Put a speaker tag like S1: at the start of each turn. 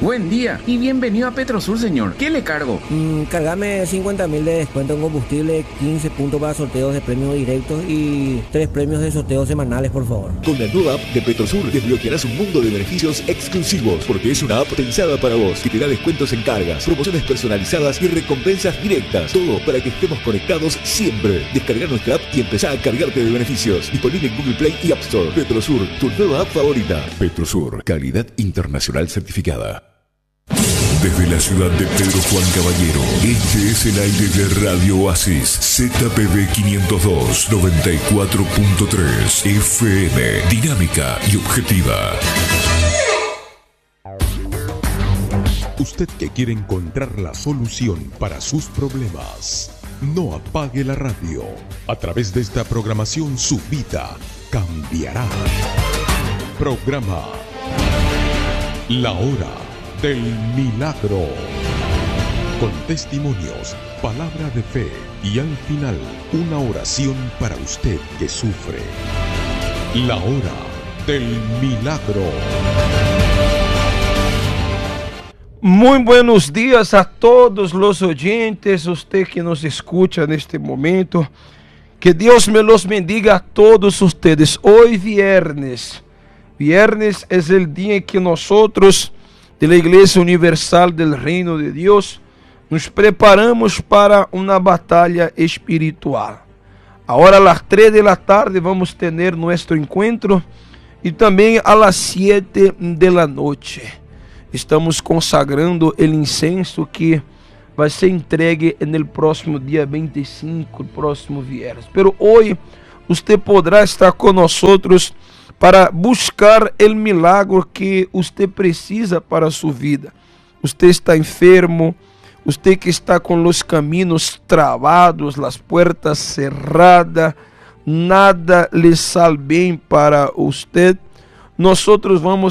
S1: Buen día y bienvenido a Petrosur, señor. ¿Qué le cargo?
S2: Cargame 50.000 de descuento en combustible, 15 puntos para sorteos de premios directos y 3 premios de sorteos semanales, por favor.
S3: Con la nueva app de Petrosur desbloquearás un mundo de beneficios exclusivos, porque es una app pensada para vos, que te da descuentos en cargas, promociones personalizadas y recompensas directas. Todo para que estemos conectados siempre. Descarga nuestra app y empezá a cargarte de beneficios. Disponible en Google Play y App Store. Petrosur, tu nueva app favorita. Petrosur, calidad internacional certificada.
S4: Desde la ciudad de Pedro Juan Caballero, este es el aire de Radio Oasis, ZPB 502, 94.3, FM, dinámica y objetiva.
S5: Usted que quiere encontrar la solución para sus problemas, no apague la radio. A través de esta programación su vida cambiará. Programa La Hora del Milagro, con testimonios, palabra de fe y al final una oración para usted que sufre. La Hora del Milagro.
S6: Muy buenos días a todos los oyentes, usted que nos escucha en este momento. Que Dios me los bendiga a todos ustedes. Hoy viernes es el día en que nosotros de la Iglesia Universal del Reino de Dios nos preparamos para una batalla espiritual. Ahora a las 3 de la tarde vamos a tener nuestro encuentro y también a las 7 de la noche. Estamos consagrando el incenso que vai ser entregue no próximo dia 25, próximo viernes. Pero hoje você poderá estar com nós para buscar o milagre que você precisa para a sua vida. Você está enfermo, você que está com os caminhos travados, as portas cerradas, nada lhe sale bem para você. Nós vamos